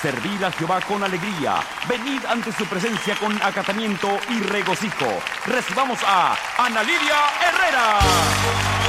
Servid a Jehová con alegría. Venid ante su presencia con acatamiento y regocijo. Recibamos a Ana Lidia Herrera.